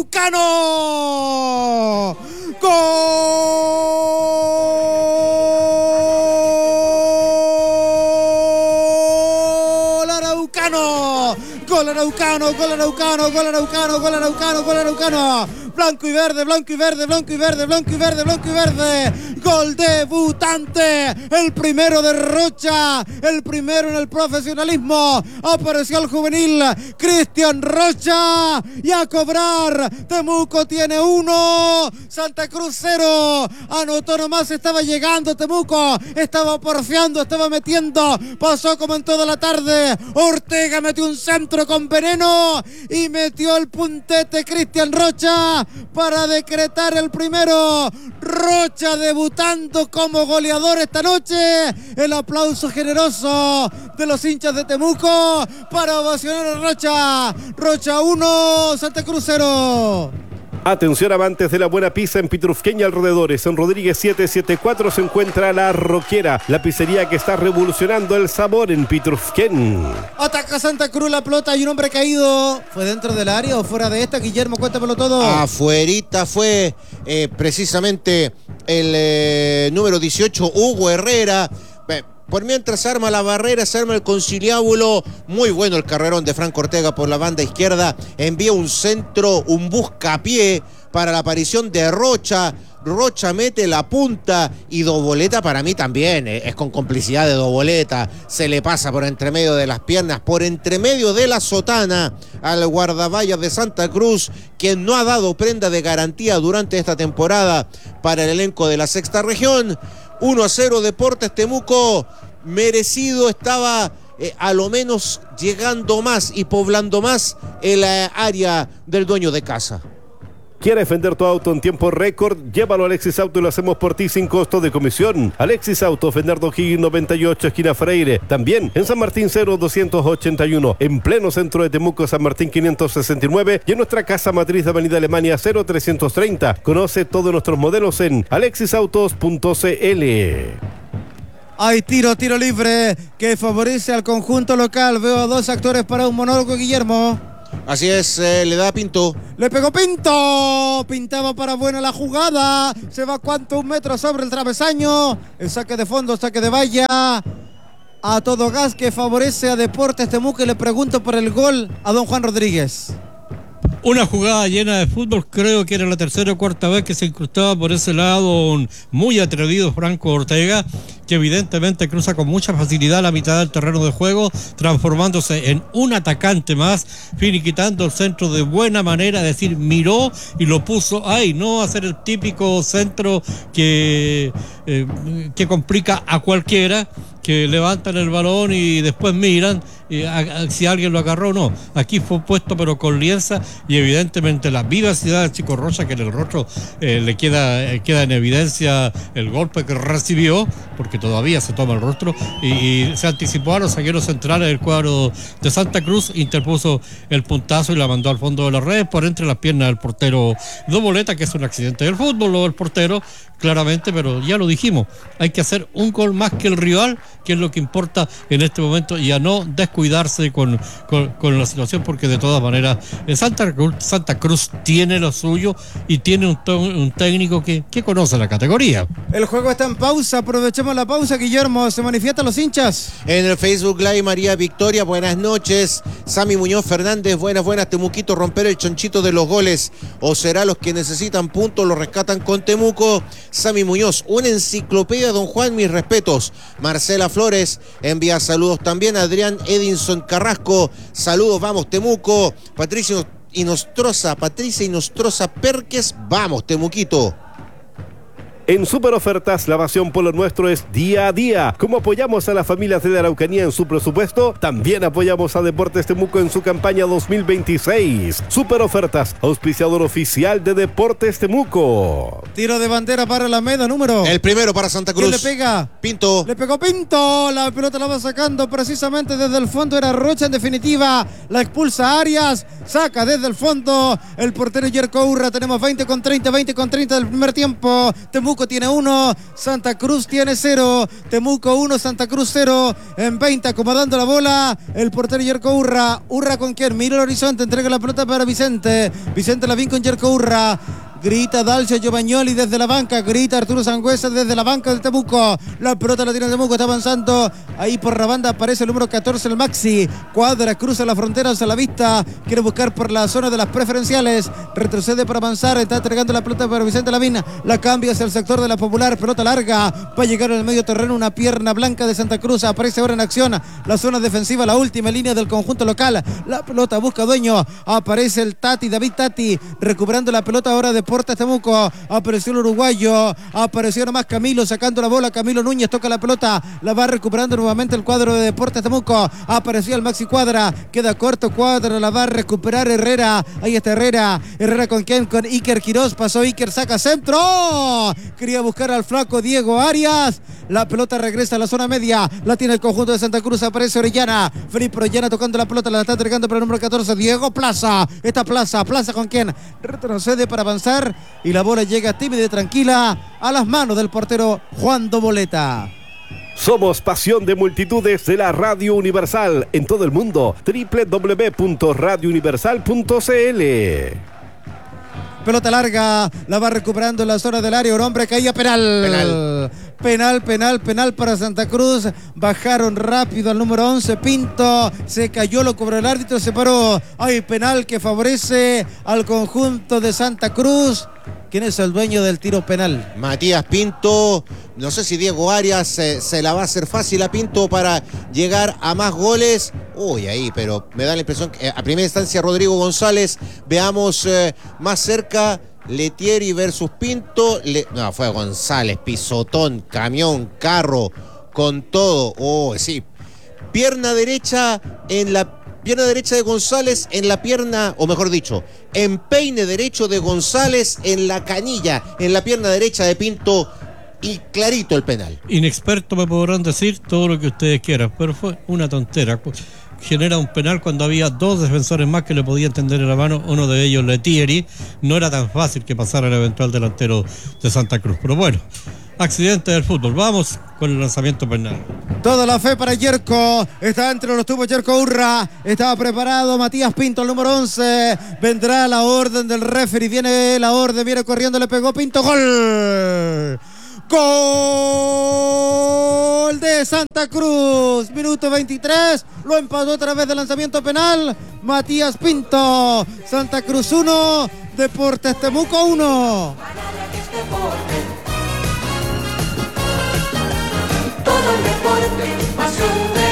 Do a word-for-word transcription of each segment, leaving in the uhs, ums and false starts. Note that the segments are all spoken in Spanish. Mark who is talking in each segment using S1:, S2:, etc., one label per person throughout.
S1: Araucano. ¡Gol araucano! ¡Gol araucano! ¡Gol araucano! ¡Gol araucano! ¡Gol araucano! ¡Gol araucano! Blanco y verde, blanco y verde, blanco y verde, blanco y verde, blanco y verde. Gol debutante, el primero de Rocha, el primero en el profesionalismo. Apareció el juvenil Cristian Rocha y a cobrar. Temuco tiene uno, Santa Cruz cero. Anotó nomás, estaba llegando Temuco, estaba porfiando, estaba metiendo. Pasó como en toda la tarde. Ortega metió un centro con veneno y metió el puntete Cristian Rocha para decretar el primero. Rocha debutando como goleador esta noche. El aplauso generoso de los hinchas de Temuco para ovacionar a Rocha. Rocha uno, Santa Cruz cero.
S2: Atención amantes de la buena pizza en Pitrufquén y alrededores. En Rodríguez setecientos setenta y cuatro se encuentra La Roquera, la pizzería que está revolucionando el sabor en Pitrufquén.
S1: Ataca Santa Cruz, la pelota y un hombre caído. ¿Fue dentro del área o fuera de esta? Guillermo, cuéntamelo todo.
S3: Afuerita fue eh, precisamente el eh, número dieciocho, Hugo Herrera. Eh, Por mientras se arma la barrera, se arma el conciliábulo. Muy bueno el carrerón de Franco Ortega por la banda izquierda. Envía un centro, un buscapié para la aparición de Rocha. Rocha mete la punta y Doboleta para mí también eh, es con complicidad de Doboleta. Se le pasa por entre medio de las piernas, por entre medio de la sotana al guardaballas de Santa Cruz, quien no ha dado prenda de garantía durante esta temporada para el elenco de la sexta región. uno a cero Deportes Temuco, merecido estaba eh, a lo menos llegando más y poblando más el eh, área del dueño de casa.
S2: ¿Quieres vender tu auto en tiempo récord? Llévalo a Alexis Auto y lo hacemos por ti sin costo de comisión. Alexis Auto, Bernardo O'Higgins noventa y ocho, esquina Freire. También en San Martín cero doscientos ochenta y uno, en pleno centro de Temuco, San Martín quinientos sesenta y nueve y en nuestra casa matriz de Avenida Alemania cero trescientos treinta. Conoce todos nuestros modelos en alexis autos punto c l.
S1: Hay tiro, tiro libre que favorece al conjunto local. Veo a dos actores para un monólogo, Guillermo.
S3: Así es, eh, le da Pinto.
S1: Le pegó Pinto. Pintaba para buena la jugada. Se va cuánto, un metro sobre el travesaño. El saque de fondo, saque de valla. A todo gas que favorece a Deportes Temuco. Y le pregunto por el gol a don Juan Rodríguez.
S4: Una jugada llena de fútbol, creo que era la tercera o cuarta vez que se incrustaba por ese lado un muy atrevido Franco Ortega, que evidentemente cruza con mucha facilidad la mitad del terreno de juego, transformándose en un atacante más, finiquitando el centro de buena manera, es decir, miró y lo puso ahí, no hacer el típico centro que, eh, que complica a cualquiera, que levantan el balón y después miran y a, a, si alguien lo agarró o no. Aquí fue puesto pero con lienza y evidentemente la vivacidad del chico Rocha, que en el rostro eh, le queda, eh, queda en evidencia el golpe que recibió, porque todavía se toma el rostro, y, y se anticipó a los zagueros centrales del cuadro de Santa Cruz, interpuso el puntazo y la mandó al fondo de la red por entre las piernas del portero Doboleta, que es un accidente del fútbol, lo del portero, claramente, pero ya lo dijimos, hay que hacer un gol más que el rival, que es lo que importa en este momento, y a no descuidarse con, con, con la situación, porque de todas maneras Santa Cruz, Santa Cruz tiene lo suyo y tiene un, un técnico que, que conoce la categoría.
S1: El juego está en pausa, aprovechemos la pausa, Guillermo. Se manifiestan los hinchas
S3: en el Facebook Live. María Victoria, buenas noches. Sammy Muñoz Fernández, buenas, buenas. Temuquito, romper el chonchito de los goles, o será los que necesitan puntos, lo rescatan con Temuco. Sammy Muñoz, una enciclopedia, don Juan, mis respetos. Marcela Flores envía saludos también. Adrián Edinson Carrasco, saludos, vamos Temuco. Patricio Inostroza, Patricia Inostroza Perques, vamos Temuquito.
S2: En Super Ofertas, la pasión por lo nuestro es día a día. Como apoyamos a las familias de la Araucanía en su presupuesto, también apoyamos a Deportes Temuco en su campaña dos mil veintiséis. Super Ofertas, auspiciador oficial de Deportes Temuco.
S1: Tiro de bandera para Alameda, número.
S3: El primero para Santa Cruz.
S1: ¿Quién le pega?
S3: Pinto.
S1: Le pegó Pinto. La pelota la va sacando precisamente desde el fondo. Era Rocha, en definitiva. La expulsa Arias. Saca desde el fondo el portero Yerko Urra. Tenemos veinte con treinta, veinte con treinta del primer tiempo. Temuco Temuco tiene uno, Santa Cruz tiene cero. Temuco uno, Santa Cruz cero. En veinte, acomodando la bola, el portero Yerko Urra. Urra con quién, mira el horizonte, entrega la pelota para Vicente. Vicente Lavín con Yerko Urra. Grita Dalcio Giovagnoli desde la banca, grita Arturo Sangüesa desde la banca del Temuco. La pelota la tiene Temuco, está avanzando. Ahí por la banda aparece el número catorce, el Maxi. Cuadra, cruza la frontera, alza la vista. Quiere buscar por la zona de las preferenciales. Retrocede para avanzar, está entregando la pelota para Vicente Lavín. La cambia hacia el sector de la Popular, pelota larga. Va a llegar en el medio terreno una pierna blanca de Santa Cruz. Aparece ahora en acción la zona defensiva, la última línea del conjunto local. La pelota busca dueño. Aparece el Tati, David Tati, recuperando la pelota ahora de Deportes Temuco. Apareció el uruguayo, apareció nomás Camilo sacando la bola. Camilo Núñez toca la pelota, la va recuperando nuevamente el cuadro de Deportes Temuco. Apareció el Maxi Cuadra, queda corto Cuadra, la va a recuperar Herrera. Ahí está Herrera, Herrera con quién, con Iker Quirós. Pasó Iker, saca centro, quería buscar al flaco Diego Arias. La pelota regresa a la zona media, la tiene el conjunto de Santa Cruz. Aparece Orellana, Felipe Orellana tocando la pelota, la está entregando para el número catorce, Diego Plaza. Esta Plaza, Plaza con quién, retrocede para avanzar y la bola llega tímida y tranquila a las manos del portero Juan Doboleta.
S2: Somos pasión de multitudes de la Radio Universal en todo el mundo. doble u doble u doble u punto radio universal punto c l.
S1: Pelota larga, la va recuperando en la zona del área. Un hombre caía, penal.
S3: Penal.
S1: Penal, penal, penal para Santa Cruz. Bajaron rápido al número once, Pinto. Se cayó, lo cobró el árbitro, se paró. Hay penal que favorece al conjunto de Santa Cruz. ¿Quién es el dueño del tiro penal?
S3: Matías Pinto. No sé si Diego Arias eh, se la va a hacer fácil a Pinto para llegar a más goles. Uy, ahí, pero me da la impresión que eh, a primera instancia Rodrigo González. Veamos eh, más cerca. Letieri versus Pinto. Le... No, fue González, pisotón, camión, carro, con todo. Oh, sí. Pierna derecha en la pierna derecha de González, en la pierna, o mejor dicho, empeine derecho de González en la canilla, en la pierna derecha de Pinto, y clarito el penal.
S4: Inexperto me podrán decir todo lo que ustedes quieran, pero fue una tontera. Genera un penal cuando había dos defensores más que le podían tender en la mano, uno de ellos Letieri. No era tan fácil que pasara el eventual delantero de Santa Cruz, pero bueno, accidente del fútbol. Vamos con el lanzamiento penal.
S1: Toda la fe para Yerko. Está entre los tubos Yerko Urra. Estaba preparado Matías Pinto, el número once. Vendrá la orden del referee. Viene la orden, viene corriendo, le pegó Pinto. ¡Gol! ¡Gol de Santa Cruz! Minuto veintitrés. Lo empató a través del lanzamiento penal Matías Pinto. Santa Cruz uno, Deportes Temuco uno.
S5: Todo el deporte, pasión de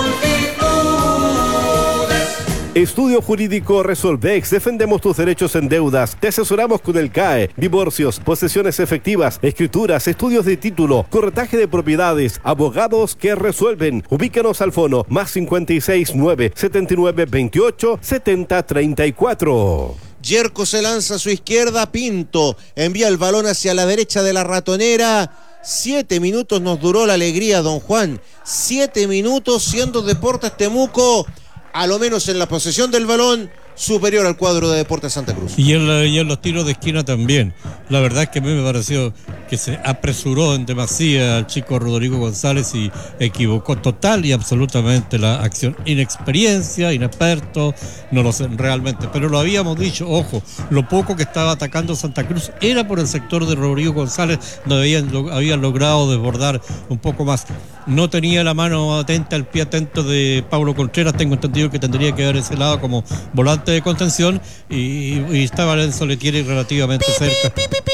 S5: multitudes.
S2: Estudio Jurídico Resolvex. Defendemos tus derechos en deudas. Te asesoramos con el C A E. Divorcios, posesiones efectivas, escrituras, estudios de título, corretaje de propiedades, abogados que resuelven. Ubícanos al fono más cincuenta y seis, nueve, setenta y nueve, veintiocho, setenta, treinta y cuatro.
S3: Yerko se lanza a su izquierda, Pinto envía el balón hacia la derecha de la ratonera. Siete minutos nos duró la alegría, don Juan. Siete minutos siendo Deportes Temuco, a lo menos en la posesión del balón, superior al cuadro de Deportes Santa Cruz.
S4: Y en, la, y en los tiros de esquina también. La verdad es que a mí me pareció que se apresuró en demasía al chico Rodrigo González y equivocó total y absolutamente la acción. Inexperiencia, inexperto, no lo sé realmente, pero lo habíamos dicho, ojo, lo poco que estaba atacando Santa Cruz era por el sector de Rodrigo González, donde habían, lo, habían logrado desbordar un poco más. No tenía la mano atenta, el pie atento de Pablo Contreras, tengo entendido que tendría que haber ese lado como volante de contención, y, y estaba Lenzo Letieri relativamente cerca.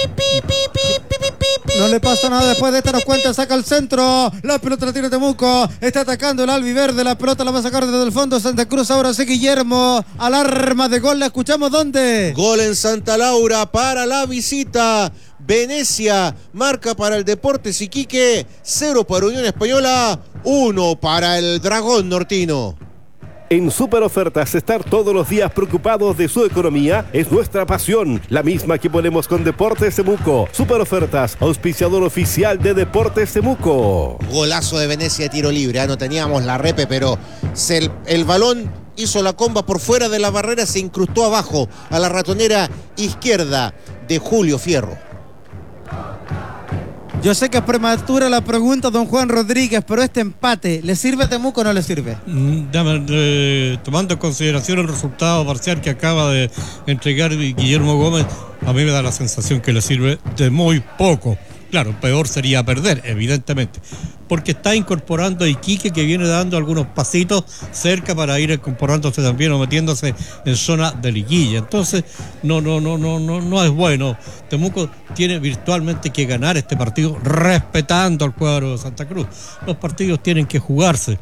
S1: No le pasa nada después de esta, nos cuenta, saca el centro, la pelota la tiene Temuco, está atacando el albiverde, la pelota la va a sacar desde el fondo Santa Cruz, ahora sí Guillermo, alarma de gol, la escuchamos, ¿dónde?
S3: Gol en Santa Laura para la visita. Venecia marca para el Deportes Iquique, cero para Unión Española, uno para el Dragón Nortino.
S2: En Super Ofertas, estar todos los días preocupados de su economía es nuestra pasión, la misma que ponemos con Deportes Temuco. Super Ofertas, auspiciador oficial de Deportes Temuco.
S3: Golazo de Venecia de tiro libre, ¿eh? No teníamos la repe, pero se, el, el balón hizo la comba por fuera de la barrera, se incrustó abajo a la ratonera izquierda de Julio Fierro.
S1: Yo sé que es prematura la pregunta, don Juan Rodríguez, pero este empate, ¿le sirve a Temuco o no le sirve?
S4: Mm, dame, eh, tomando en consideración el resultado parcial que acaba de entregar Guillermo Gómez, a mí me da la sensación que le sirve de muy poco. Claro, peor sería perder, evidentemente, porque está incorporando a Iquique, que viene dando algunos pasitos cerca para ir incorporándose también o metiéndose en zona de liguilla. Entonces, no, no, no, no, no, no es bueno. Temuco tiene virtualmente que ganar este partido respetando al cuadro de Santa Cruz. Los partidos tienen que jugarse.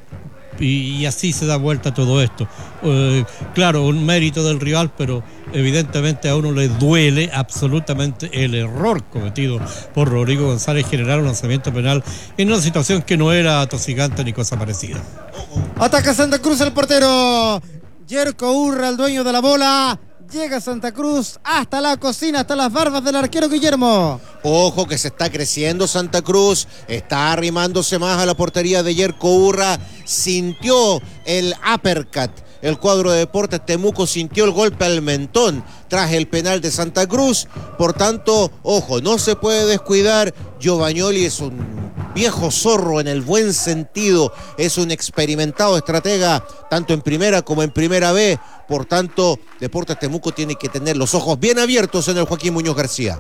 S4: Y, y así se da vuelta todo esto. Eh, claro, un mérito del rival, pero evidentemente a uno le duele absolutamente el error cometido por Rodrigo González, generar un lanzamiento penal en una situación que no era atosigante ni cosa parecida.
S1: Ataca Santa Cruz el portero Yerko Urra, el dueño de la bola. Llega Santa Cruz hasta la cocina, hasta las barbas del arquero Guillermo.
S3: Ojo que se está creciendo Santa Cruz, está arrimándose más a la portería de Yerko Urra, sintió el uppercut. El cuadro de Deportes Temuco sintió el golpe al mentón tras el penal de Santa Cruz. Por tanto, ojo, no se puede descuidar. Giovagnoli es un viejo zorro en el buen sentido. Es un experimentado estratega, tanto en primera como en primera B. Por tanto, Deportes Temuco tiene que tener los ojos bien abiertos en el Joaquín Muñoz García.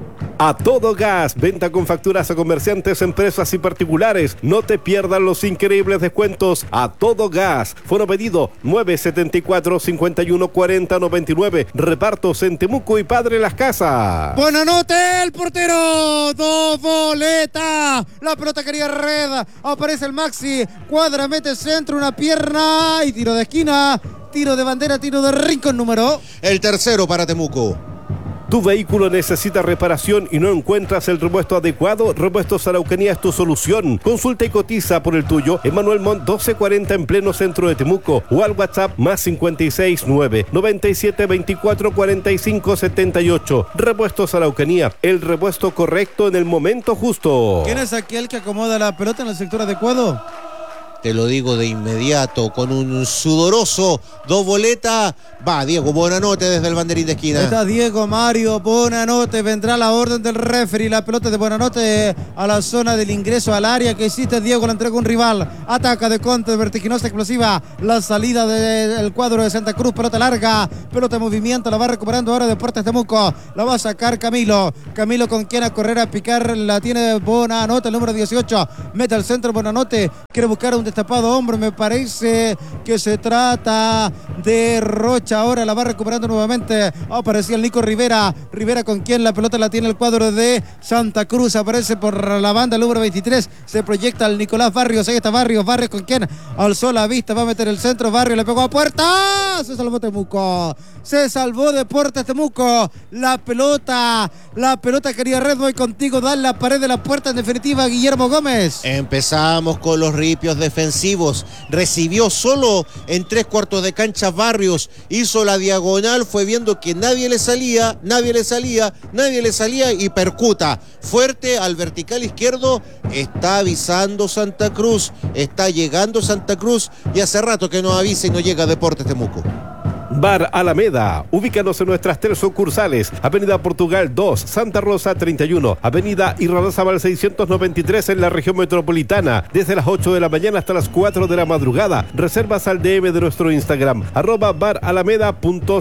S2: A todo gas, venta con facturas a comerciantes, empresas y particulares. No te pierdas los increíbles descuentos. A todo gas. Fono pedido nueve setenta y cuatro, cincuenta y uno, cuarenta, noventa y nueve. Repartos en Temuco y Padre Las Casas.
S1: Buena nota el portero. Dos boletas. La pelota quería red. Aparece el Maxi. Cuadra, mete centro, una pierna y tiro de esquina. Tiro de bandera, tiro de rincón número.
S3: El tercero para Temuco.
S2: Tu vehículo necesita reparación y no encuentras el repuesto adecuado. Repuestos Araucanía es tu solución. Consulta y cotiza por el tuyo en Manuel Montt doce cuarenta en pleno centro de Temuco o al WhatsApp más cincuenta y seis, nueve, noventa y siete, veinticuatro, cuarenta y cinco, setenta y ocho. Repuestos Araucanía, el repuesto correcto en el momento justo.
S1: ¿Quién es aquel que acomoda la pelota en el sector adecuado?
S3: Te lo digo de inmediato, con un sudoroso, dos boletas, va Diego Bonanote desde el banderín de esquina.
S1: Está Diego Mario Bonanote, vendrá la orden del referee, la pelota de Bonanote a la zona del ingreso al área que hiciste, Diego, la entrega un rival, ataca de contra, vertiginosa, explosiva, la salida del cuadro de Santa Cruz, pelota larga, pelota de movimiento, la va recuperando ahora Deportes Temuco, la va a sacar Camilo, Camilo con quien a correr a picar, la tiene Bonanote, el número dieciocho, mete al centro Bonanote, quiere buscar un destapado hombre, me parece que se trata de Rocha, ahora la va recuperando nuevamente, aparecía el Nico Rivera, Rivera con quien la pelota la tiene el cuadro de Santa Cruz, aparece por la banda el número veintitrés, se proyecta el Nicolás Barrios, ahí está Barrios, Barrios con quien alzó la vista, va a meter el centro, Barrios le pegó a puerta, se salvó Temuco, se salvó Deportes Temuco, la pelota, la pelota quería Redboy contigo, da la pared de la puerta en definitiva Guillermo Gómez.
S3: Empezamos con los ripios defensivos, recibió solo en tres cuartos de cancha Barrios, hizo la diagonal, fue viendo que nadie le salía, nadie le salía, nadie le salía y percuta fuerte al vertical izquierdo, está avisando Santa Cruz, está llegando Santa Cruz y hace rato que no avisa y no llega Deportes Temuco.
S2: Bar Alameda, ubícanos en nuestras tres sucursales, Avenida Portugal dos, Santa Rosa treinta y uno, Avenida Irarrázaval seiscientos noventa y tres en la región metropolitana, desde las ocho de la mañana hasta las cuatro de la madrugada. Reservas al D M de nuestro Instagram, arroba baralameda punto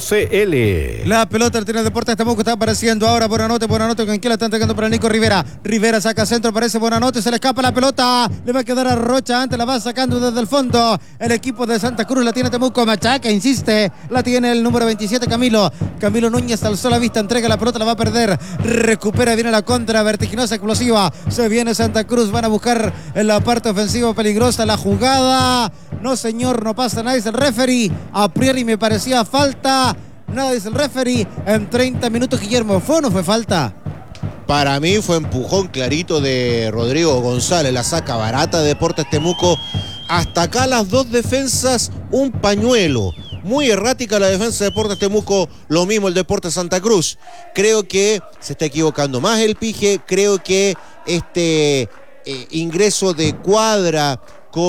S2: cl.
S1: La pelota al tiene Deportes Temuco, está apareciendo ahora Bonanote, Bonanote con quien la está entregando para Nico Rivera, Rivera saca centro, aparece Bonanote, se le escapa la pelota, le va a quedar a Rocha, antes la va sacando desde el fondo, el equipo de Santa Cruz la tiene Temuco, machaca, insiste, la tiene el número veintisiete Camilo, Camilo Núñez alzó la vista, entrega la pelota, la va a perder, recupera, viene la contra, vertiginosa, explosiva, se viene Santa Cruz, van a buscar en la parte ofensiva peligrosa la jugada, no señor, no pasa nada, dice el referee, a priori me parecía falta, nada dice el referee, en treinta minutos Guillermo, ¿fue o no fue falta?
S3: Para mí fue empujón clarito de Rodrigo González, la saca barata de Deportes Temuco, hasta acá las dos defensas, un pañuelo. Muy errática la defensa de Deportes Temuco, lo mismo el Deportes Santa Cruz. Creo que se está equivocando más el Pige, creo que este eh, ingreso de Cuadra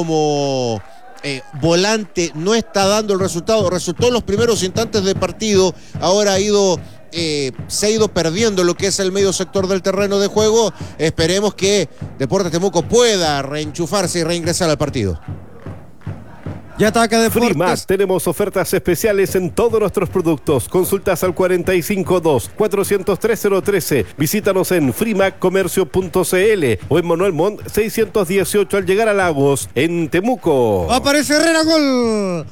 S3: como eh, volante no está dando el resultado. Resultó en los primeros instantes de partido, ahora ha ido eh, se ha ido perdiendo lo que es el medio sector del terreno de juego. Esperemos que Deportes Temuco pueda reenchufarse y reingresar al partido.
S1: Y ataca Deportes.
S2: Frimac, tenemos ofertas especiales en todos nuestros productos. Consultas al cuatro cinco dos, cuatro cero tres, cero uno tres. Visítanos en frimac comercio punto c l o en Manuel Montt seiscientos dieciocho al llegar a Lagos, en Temuco.
S1: Aparece Herrera, gol.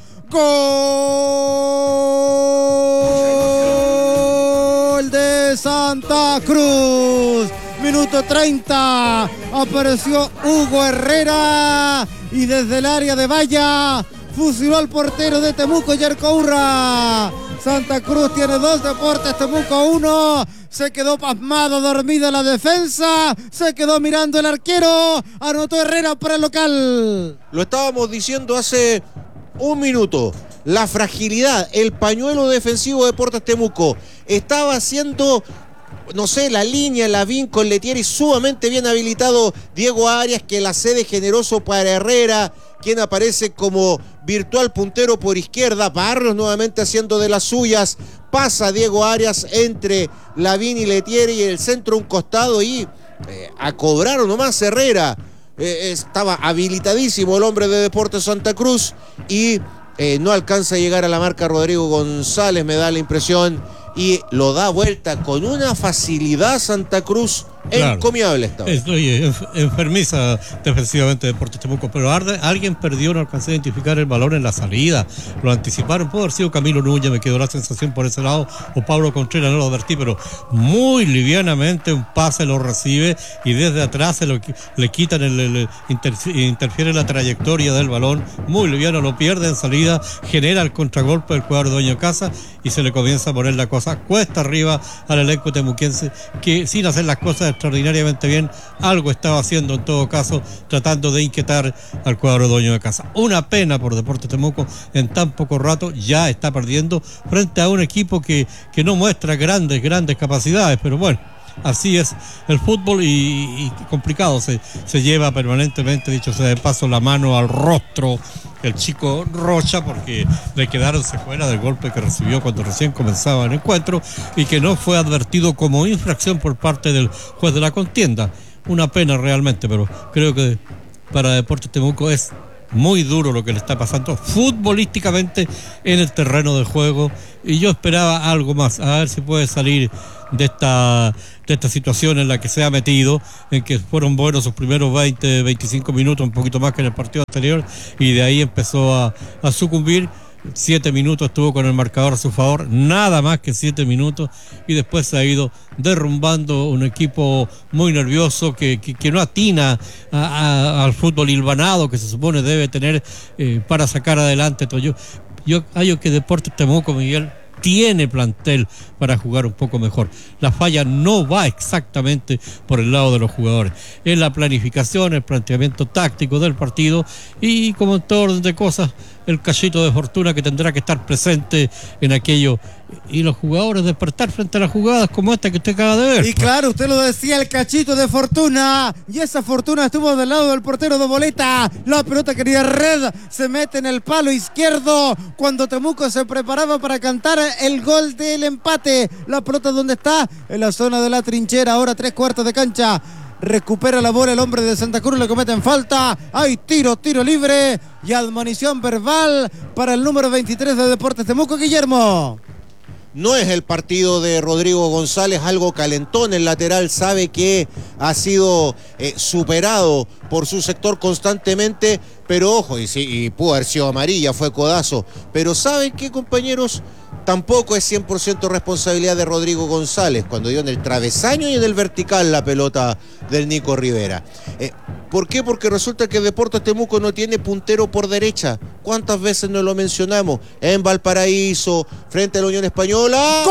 S1: Gol de Santa Cruz. Minuto treinta. Apareció Hugo Herrera y desde el área de valla fusiló al portero de Temuco, Yerko Urra. Santa Cruz tiene dos, Deportes Temuco uno. Se quedó pasmado, dormida la defensa. Se quedó mirando el arquero. Anotó Herrera para el local.
S3: Lo estábamos diciendo hace un minuto. La fragilidad, el pañuelo defensivo de Deportes Temuco estaba haciendo, no sé, la línea, la Lavín con Letieri, sumamente bien habilitado Diego Arias, que la cede generoso para Herrera, quien aparece como virtual puntero por izquierda. Barrios nuevamente haciendo de las suyas. Pasa Diego Arias entre Lavín y Letieri y el centro un costado y eh, a cobrar nomás Herrera. Eh, estaba habilitadísimo el hombre de Deportes Santa Cruz y eh, no alcanza a llegar a la marca Rodrigo González, me da la impresión, y lo da vuelta con una facilidad Santa Cruz. Claro. Encomiable estaba.
S4: Oye, enfermiza defensivamente Deportes Temuco, pero arde, alguien perdió, no alcancé a identificar el balón en la salida, lo anticiparon, puede haber sido Camilo Núñez, me quedó la sensación por ese lado, o Pablo Contreras, no lo advertí, pero muy livianamente un pase lo recibe y desde atrás se lo, le quitan, el, el inter, interfiere la trayectoria del balón, muy liviano, lo pierde en salida, genera el contragolpe del cuadro de Dueño Casa y se le comienza a poner la cosa cuesta arriba al elenco temuquense, que sin hacer las cosas extraordinariamente bien, algo estaba haciendo en todo caso, tratando de inquietar al cuadro dueño de casa. Una pena por Deportes Temuco, en tan poco rato ya está perdiendo frente a un equipo que, que no muestra grandes, grandes capacidades, pero bueno, así es el fútbol y, y complicado, se, se lleva permanentemente, dicho sea de paso, la mano al rostro el chico Rocha, porque le quedaron secuelas del golpe que recibió cuando recién comenzaba el encuentro y que no fue advertido como infracción por parte del juez de la contienda. Una pena realmente, pero creo que para Deportes Temuco es muy duro lo que le está pasando futbolísticamente en el terreno del juego y yo esperaba algo más, a ver si puede salir de esta de esta situación en la que se ha metido, en que fueron buenos sus primeros veinte, veinticinco minutos, un poquito más que en el partido anterior, y de ahí empezó a, a sucumbir. Siete minutos estuvo con el marcador a su favor, nada más que siete minutos, y después se ha ido derrumbando un equipo muy nervioso que, que, que no atina a, a, al fútbol hilvanado que se supone debe tener eh, para sacar adelante todo. Yo, yo hallo que Deportes Temuco, Miguel, tiene plantel para jugar un poco mejor. La falla no va exactamente por el lado de los jugadores, es la planificación, el planteamiento táctico del partido y, como en todo orden de cosas, el cachito de fortuna que tendrá que estar presente en aquello y los jugadores despertar frente a las jugadas como esta que usted acaba de ver.
S1: Y claro, usted lo decía, el cachito de fortuna, y esa fortuna estuvo del lado del portero de Boleta. La pelota quería red, se mete en el palo izquierdo cuando Temuco se preparaba para cantar el gol del empate. La pelota, ¿dónde está? En la zona de la trinchera, ahora tres cuartos de cancha. Recupera la bola el hombre de Santa Cruz, le cometen falta, hay tiro, tiro libre y admonición verbal para el número veintitrés de Deportes Temuco, Guillermo.
S3: No es el partido de Rodrigo González, algo calentón, el lateral sabe que ha sido eh, superado por su sector constantemente, pero ojo, y, sí, y pudo haber sido amarilla, fue codazo, pero ¿saben qué, compañeros? Tampoco es cien por ciento responsabilidad de Rodrigo González cuando dio en el travesaño y en el vertical la pelota del Nico Rivera. Eh, ¿Por qué? Porque resulta que Deportes Temuco no tiene puntero por derecha. ¿Cuántas veces nos lo mencionamos? En Valparaíso, frente a la Unión Española.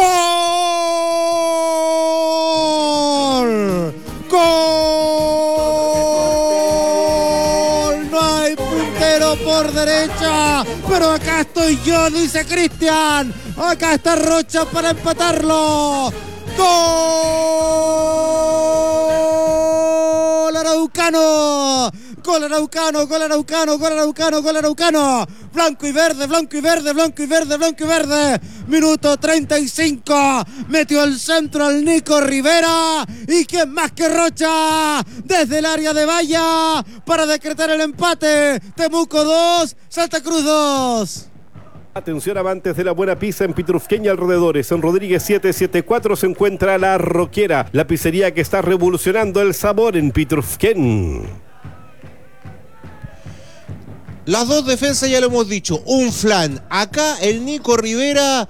S1: ¡Gol! ¡Gol! No hay puntero por derecha, pero acá estoy yo, dice Cristian. Acá está Rocha para empatarlo. ¡Gol! Araucano. Gol araucano, gol araucano, gol araucano, gol araucano. Blanco y verde, blanco y verde, blanco y verde, blanco y verde. Minuto treinta y cinco. Metió el centro al Nico Rivera. ¿Y quién más que Rocha? Desde el área de Valla para decretar el empate. Temuco dos, Santa Cruz dos.
S2: Atención amantes de la buena pizza en Pitrufquén y alrededores. En Rodríguez setecientos setenta y cuatro se encuentra La Roquera, la pizzería que está revolucionando el sabor en Pitrufquén.
S3: Las dos defensas ya lo hemos dicho, un flan. Acá el Nico Rivera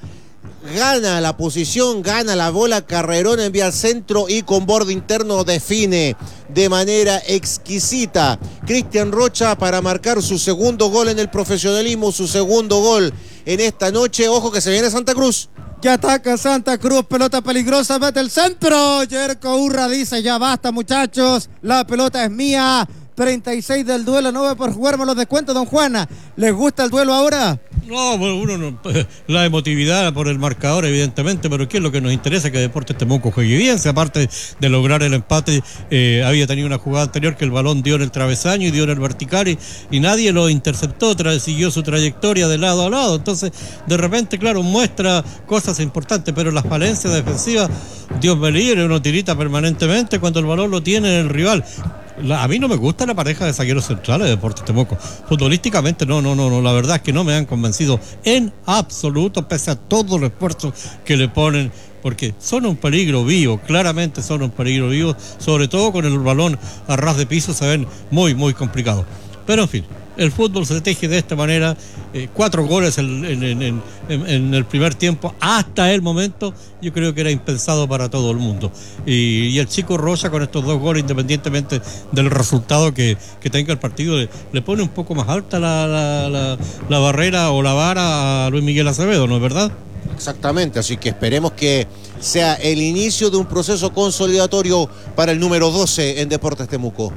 S3: gana la posición, gana la bola, carrerón, envía al centro y con borde interno define de manera exquisita. Cristian Rocha para marcar su segundo gol en el profesionalismo, su segundo gol en esta noche. Ojo que se viene Santa Cruz.
S1: Ya ataca Santa Cruz, pelota peligrosa, mete el centro. Yerko Urra dice, ya basta muchachos, la pelota es mía. treinta y seis del duelo, no voy por jugarme los descuentos, don Juana. ¿Les gusta el duelo ahora?
S4: No, bueno, uno no, la emotividad por el marcador, evidentemente, pero ¿qué es lo que nos interesa? Que Deportes Temuco juegue bien. Si aparte de lograr el empate, eh, había tenido una jugada anterior que el balón dio en el travesaño y dio en el vertical y, y nadie lo interceptó, tra- siguió su trayectoria de lado a lado. Entonces, de repente, claro, muestra cosas importantes, pero las falencias defensivas, Dios me libre, uno tirita permanentemente cuando el balón lo tiene el rival. La, a mí no me gusta la pareja de zagueros centrales de Deportes Temuco. Futbolísticamente no, no, no, no, la verdad es que no me han convencido en absoluto, pese a todo el esfuerzo que le ponen, porque son un peligro vivo, claramente son un peligro vivo, sobre todo con el balón a ras de piso se ven muy, muy complicados. Pero en fin, el fútbol se teje de esta manera, eh, cuatro goles en, en, en, en, en el primer tiempo, hasta el momento, yo creo que era impensado para todo el mundo. Y, y el chico Rocha con estos dos goles, independientemente del resultado que, que tenga el partido, le, le pone un poco más alta la, la, la, la barrera o la vara a Luis Miguel Acevedo, ¿no es verdad?
S3: Exactamente, así que esperemos que sea el inicio de un proceso consolidatorio para el número doce en Deportes Temuco.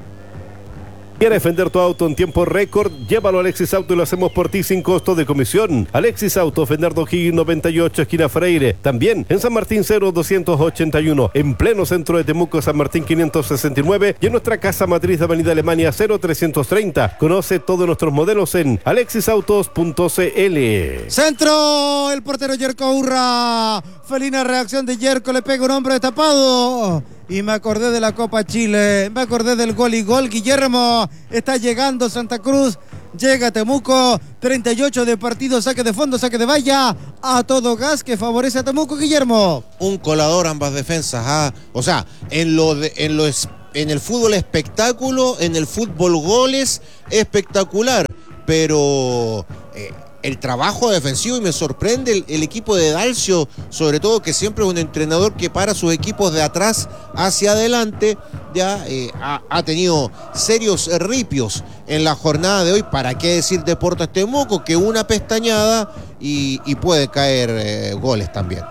S2: ¿Quieres vender tu auto en tiempo récord? Llévalo a Alexis Auto y lo hacemos por ti sin costo de comisión. Alexis Auto, Bernardo Higgins noventa y ocho, esquina Freire. También en San Martín cero doscientos ochenta y uno, en pleno centro de Temuco, San Martín quinientos sesenta y nueve y en nuestra casa matriz de Avenida Alemania cero trescientos treinta. Conoce todos nuestros modelos en alexis autos punto c l.
S1: Centro, el portero Yerko Urra. Felina reacción de Yerko, le pega un hombre tapado. Y me acordé de la Copa Chile, me acordé del gol y gol. Guillermo, está llegando Santa Cruz, llega Temuco, treinta y ocho de partido, saque de fondo, saque de valla, a todo gas que favorece a Temuco, Guillermo.
S3: Un colador ambas defensas, ¿ah? O sea, en lo de, en lo es, en el fútbol espectáculo, en el fútbol goles, espectacular, pero eh, el trabajo defensivo, y me sorprende el, el equipo de Dalcio, sobre todo que siempre es un entrenador que para sus equipos de atrás hacia adelante, ya eh, ha, ha tenido serios ripios en la jornada de hoy. ¿Para qué decir Deportes Temuco? Que una pestañada y, y puede caer eh, goles también.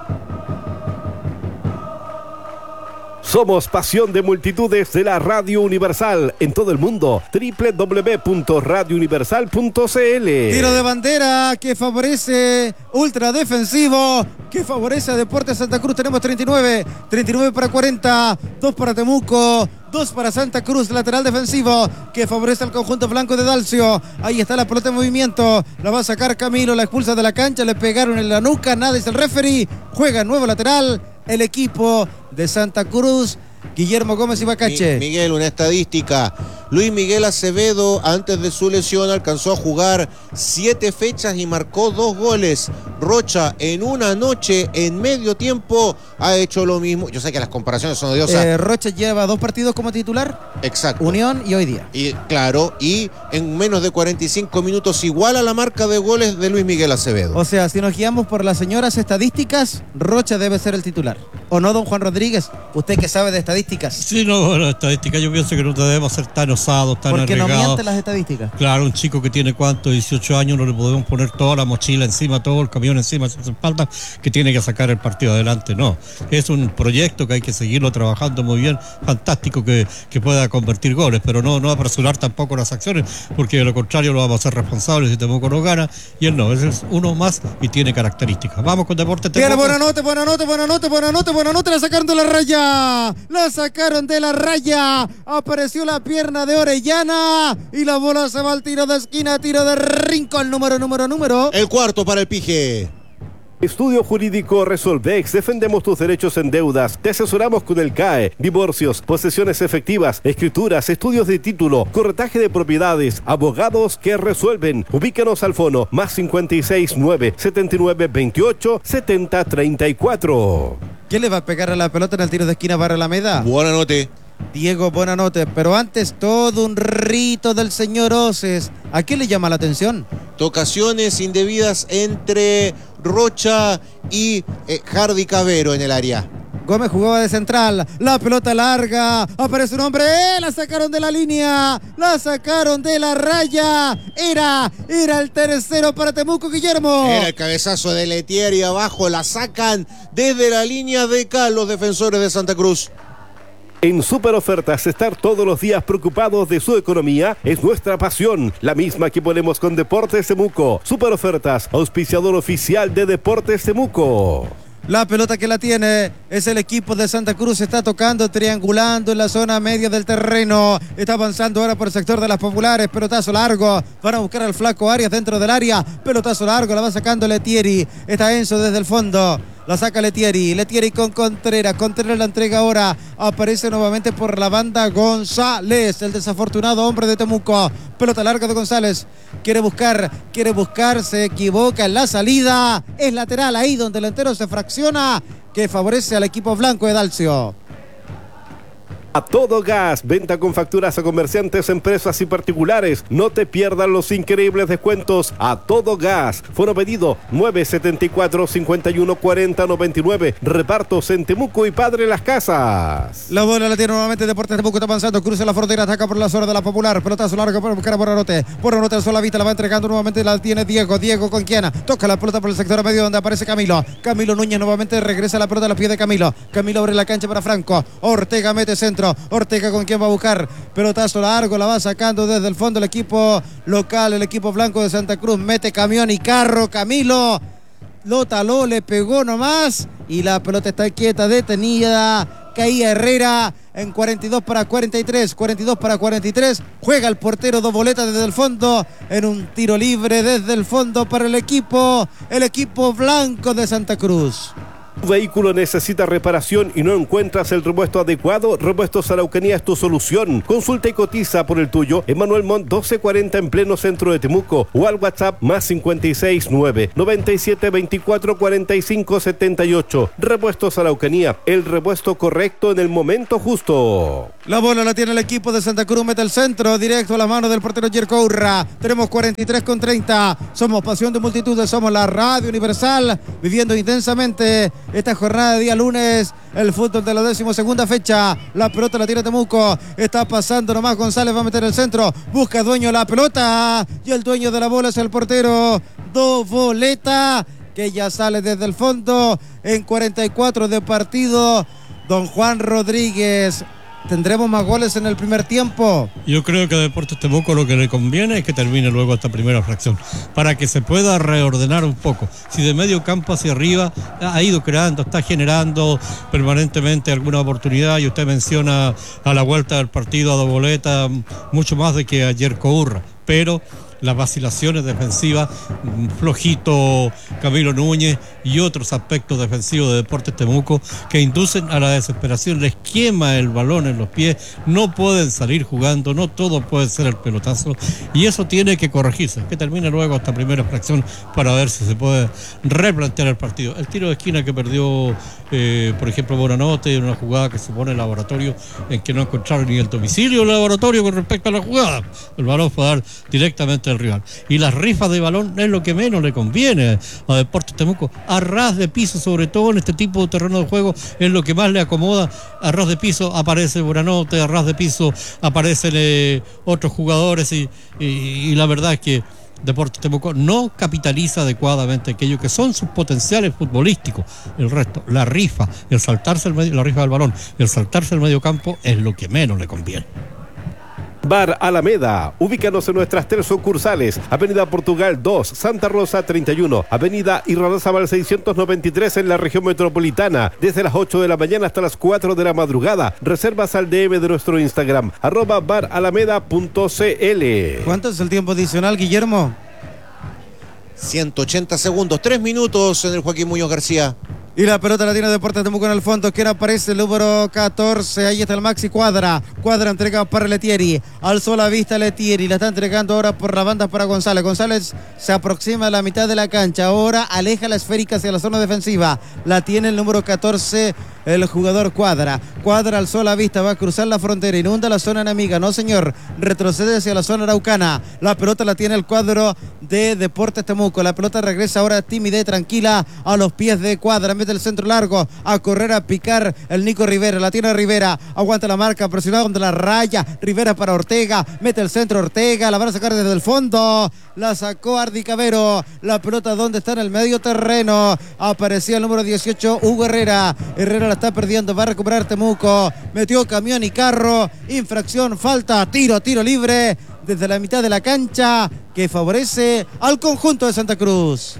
S2: Somos pasión de multitudes de la Radio Universal en todo el mundo. doble u doble u doble u punto radio universal punto c l.
S1: Tiro de bandera que favorece ultra defensivo, que favorece a Deportes Santa Cruz. Tenemos treinta y nueve, treinta y nueve para cuarenta, dos para Temuco, dos para Santa Cruz, lateral defensivo que favorece al conjunto blanco de Dalcio. Ahí está la pelota en movimiento, la va a sacar Camilo, la expulsa de la cancha, le pegaron en la nuca, nada es el referee, juega nuevo lateral el equipo de Santa Cruz. Guillermo Gómez y Bacache.
S3: Mi, Miguel, una estadística. Luis Miguel Acevedo, antes de su lesión, alcanzó a jugar siete fechas y marcó dos goles. Rocha, en una noche, en medio tiempo, ha hecho lo mismo. Yo sé que las comparaciones son odiosas.
S1: Eh, Rocha lleva dos partidos como titular.
S3: Exacto.
S1: Unión y hoy día.
S3: Y claro, y en menos de cuarenta y cinco minutos, igual a la marca de goles de Luis Miguel Acevedo.
S1: O sea, si nos guiamos por las señoras estadísticas, Rocha debe ser el titular. ¿O no, don Juan Rodríguez? Usted que sabe de estadísticas.
S4: Sí, no, bueno, estadística, yo pienso que no debemos ser tan osados, tan
S1: Porque
S4: arriesgados.
S1: no mienten las estadísticas.
S4: Claro, un chico que tiene cuánto, dieciocho años, no le podemos poner toda la mochila encima, todo el camión encima de sus espaldas, que tiene que sacar el partido adelante. No, es un proyecto que hay que seguirlo trabajando muy bien, fantástico que, que pueda convertir goles, pero no, no apresurar tampoco las acciones, porque de lo contrario lo vamos a hacer responsables si Temuco no gana, y él no, es uno más y tiene características. Vamos con Deportes Temuco.
S1: Tiene buena nota, buena nota, buena nota, buena nota, buena nota, la sacaron de la raya, la sacaron de la raya, apareció la pierna de de Orellana y la bola se va al tiro de esquina, tiro de rincón, número, número, número.
S3: El cuarto para el Pige.
S2: Estudio Jurídico Resolvex, defendemos tus derechos en deudas, te asesoramos con el C A E, divorcios, posesiones efectivas, escrituras, estudios de título, corretaje de propiedades, abogados que resuelven. Ubícanos al fono más cincuenta y seis nueve, setenta y nueve veintiocho, setenta treinta y cuatro.
S1: ¿Quién le va a pegar a la pelota en el tiro de esquina para Alameda?
S3: Buena noche.
S1: Diego Buenanote, pero antes todo un rito del señor Oces. ¿A qué le llama la atención?
S3: Tocaciones indebidas entre Rocha y eh, Hardy Cabero en el área.
S1: Gómez jugaba de central, la pelota larga, aparece un hombre, ¡eh! La sacaron de la línea, la sacaron de la raya, era, era el tercero para Temuco, Guillermo.
S3: Era el cabezazo de Letieri abajo, la sacan desde la línea de Cal los defensores de Santa Cruz.
S2: En Super Ofertas, estar todos los días preocupados de su economía es nuestra pasión, la misma que ponemos con Deportes Temuco. Super Ofertas, auspiciador oficial de Deportes Temuco.
S1: La pelota que la tiene es el equipo de Santa Cruz, está tocando, triangulando en la zona media del terreno, está avanzando ahora por el sector de las populares, pelotazo largo, van a buscar al flaco Arias dentro del área, pelotazo largo, la va sacando Letieri, está Enzo desde el fondo. La saca Letieri, Letieri con Contreras, Contreras la entrega ahora, aparece nuevamente por la banda González, el desafortunado hombre de Temuco, pelota larga de González, quiere buscar, quiere buscar, se equivoca en la salida, es lateral ahí donde el entero se fracciona, que favorece al equipo blanco de Dalcio.
S2: A todo gas, venta con facturas a comerciantes, empresas y particulares. No te pierdas los increíbles descuentos. A todo gas. Fono pedido nueve setenta y cuatro, cincuenta y uno, cuarenta, noventa y nueve. Repartos en Temuco y Padre Las Casas.
S1: La bola la tiene nuevamente Deportes Temuco, está avanzando, cruza la frontera, ataca por la zona de la popular. Pelotazo largo para buscar a Buenanote. Buenanote al sola vista, la va entregando nuevamente, la tiene Diego. Diego con quien toca la pelota por el sector medio donde aparece Camilo. Camilo Núñez nuevamente regresa la pelota a los pies de Camilo. Camilo abre la cancha para Franco. Ortega mete centro. Ortega con quien va a buscar, pelotazo largo, la va sacando desde el fondo el equipo local, el equipo blanco de Santa Cruz, mete camión y carro, Camilo lo taló, le pegó nomás y la pelota está quieta, detenida, caía Herrera en cuarenta y dos para cuarenta y tres, cuarenta y dos para cuarenta y tres, juega el portero dos boletas desde el fondo, en un tiro libre desde el fondo para el equipo, el equipo blanco de Santa Cruz.
S2: Tu vehículo necesita reparación y no encuentras el repuesto adecuado. Repuestos Araucanía es tu solución. Consulta y cotiza por el tuyo en Manuel Montt doce cuarenta en pleno centro de Temuco o al WhatsApp más cincuenta y seis nueve, noventa y siete, veinticuatro, cuarenta y cinco, setenta y ocho. Repuestos Araucanía, el repuesto correcto en el momento justo.
S1: La bola la tiene el equipo de Santa Cruz, mete el centro, directo a la mano del portero Jerko Urra. Tenemos cuarenta y tres con treinta. Somos pasión de multitudes, somos la Radio Universal, viviendo intensamente esta jornada de día lunes, el fútbol de la decimosegunda fecha. La pelota la tira Temuco, está pasando nomás González, va a meter el centro, busca dueño la pelota y el dueño de la bola es el portero Dovoleta, que ya sale desde el fondo en cuarenta y cuatro de partido. Don Juan Rodríguez, ¿tendremos más goles en el primer tiempo?
S4: Yo creo que a Deportes Temuco lo que le conviene es que termine luego esta primera fracción, para que se pueda reordenar un poco. Si de medio campo hacia arriba ha ido creando, está generando permanentemente alguna oportunidad, y usted menciona a la vuelta del partido a Dovoleta mucho más de que ayer Courra, pero las vacilaciones defensivas, flojito Camilo Núñez y otros aspectos defensivos de Deportes Temuco que inducen a la desesperación, les quema el balón en los pies, no pueden salir jugando, no todo puede ser el pelotazo, y eso tiene que corregirse, que termine luego esta primera fracción para ver si se puede replantear el partido. El tiro de esquina que perdió eh, por ejemplo Buenanote, en una jugada que supone el laboratorio, en que no encontraron ni el domicilio del laboratorio con respecto a la jugada, el balón fue a dar directamente al rival, y las rifas de balón es lo que menos le conviene a Deportes Temuco. A ras de piso, sobre todo en este tipo de terreno de juego, es lo que más le acomoda. A ras de piso aparece Buenanote, a ras de piso aparecen eh, otros jugadores, y, y, y la verdad es que Deportes Temuco no capitaliza adecuadamente aquello que son sus potenciales futbolísticos. El resto, la rifa, el saltarse el medio, la rifa del balón, el saltarse el medio campo es lo que menos le conviene.
S2: Bar Alameda, ubícanos en nuestras tres sucursales, Avenida Portugal dos, Santa Rosa treinta y uno, Avenida Irarrázaval seiscientos noventa y tres en la región metropolitana, desde las ocho de la mañana hasta las cuatro de la madrugada. Reservas al D M de nuestro Instagram, arroba baralameda punto cl.
S1: ¿Cuánto es el tiempo adicional, Guillermo?
S3: ciento ochenta segundos, tres minutos en el Joaquín Muñoz García.
S1: Y la pelota la tiene Deportes Temuco en el fondo. ¿Quién aparece? El número catorce. Ahí está el Maxi Cuadra. Cuadra entregado para Letieri. Alzó la vista Letieri. La está entregando ahora por la banda para González. González se aproxima a la mitad de la cancha. Ahora aleja la esférica hacia la zona defensiva. La tiene el número catorce. El jugador Cuadra. Cuadra alzó la vista. Va a cruzar la frontera. Inunda la zona enemiga. No, señor. Retrocede hacia la zona araucana. La pelota la tiene el cuadro de Deportes Temuco. La pelota regresa ahora tímida y tranquila a los pies de Cuadra. Mete el centro largo, a correr, a picar el Nico Rivera, la tiene Rivera, aguanta la marca, presionado contra la raya, Rivera para Ortega, mete el centro Ortega, la van a sacar desde el fondo, la sacó Ardi Cabero, la pelota donde está en el medio terreno, aparecía el número dieciocho, Hugo Herrera, Herrera la está perdiendo, va a recuperar Temuco, metió camión y carro, infracción, falta, tiro, tiro libre, desde la mitad de la cancha, que favorece al conjunto de Santa Cruz.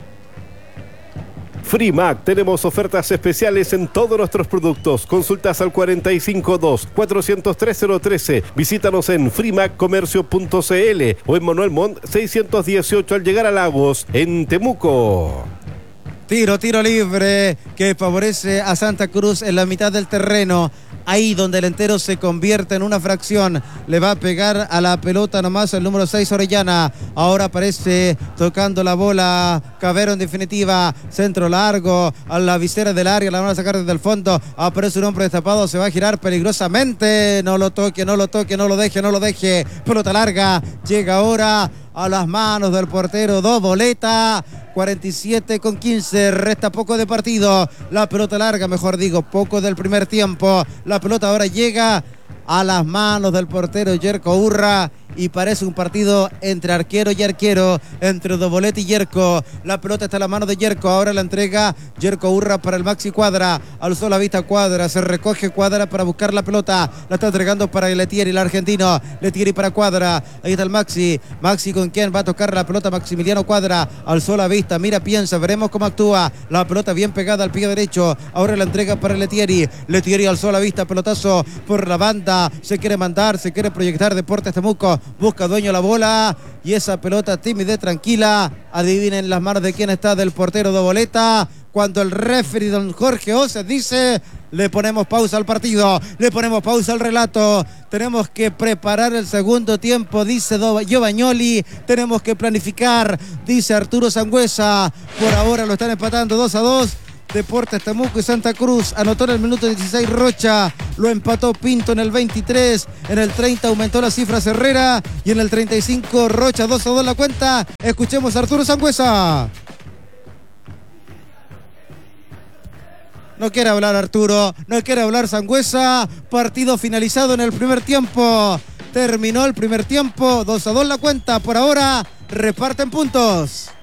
S2: Frimac, tenemos ofertas especiales en todos nuestros productos. Consultas al cuarenta y cinco dos, cuatrocientos tres, cero trece. Visítanos en frimac comercio punto cl o en Manuel Montt seiscientos dieciocho al llegar a Lagos, en Temuco.
S1: Tiro, tiro libre que favorece a Santa Cruz en la mitad del terreno. Ahí donde el entero se convierte en una fracción. Le va a pegar a la pelota nomás el número seis Orellana. Ahora aparece tocando la bola Cabero en definitiva. Centro largo a la visera del área. La van a sacar desde el fondo. Aparece un hombre destapado. Se va a girar peligrosamente. No lo toque, no lo toque, no lo deje, no lo deje. Pelota larga. Llega ahora a las manos del portero Do Boleta. cuarenta y siete con quince, resta poco de partido, la pelota larga, mejor digo, poco del primer tiempo, la pelota ahora llega a las manos del portero Yerko Urra y parece un partido entre arquero y arquero, entre Dobolet y Yerko. La pelota está en la mano de Yerko, ahora la entrega Yerko Urra para el Maxi Cuadra, alzó la vista Cuadra, se recoge Cuadra para buscar la pelota, la está entregando para Letieri, el argentino, Letieri para Cuadra, ahí está el Maxi, Maxi con quien va a tocar la pelota Maximiliano Cuadra, alzó la vista, mira, piensa, veremos cómo actúa, la pelota bien pegada al pie derecho, ahora la entrega para Letieri, Letieri alzó la vista, pelotazo por la banda, se quiere mandar, se quiere proyectar Deportes Temuco, busca dueño la bola y esa pelota tímida y tranquila, adivinen las manos de quién está, del portero de Boleta, cuando el referee don Jorge Oces dice, le ponemos pausa al partido, le ponemos pausa al relato, tenemos que preparar el segundo tiempo, dice Giovagnoli, tenemos que planificar, dice Arturo Sangüesa, por ahora lo están empatando dos a dos, Deportes Temuco y Santa Cruz. Anotó en el minuto dieciséis Rocha, lo empató Pinto en el veintitrés, en el treinta aumentó las cifras Herrera y en el treinta y cinco Rocha, dos a dos la cuenta. Escuchemos a Arturo Sangüesa. No quiere hablar Arturo, no quiere hablar Sangüesa. Partido finalizado en el primer tiempo. Terminó el primer tiempo, dos a dos la cuenta. Por ahora reparten puntos.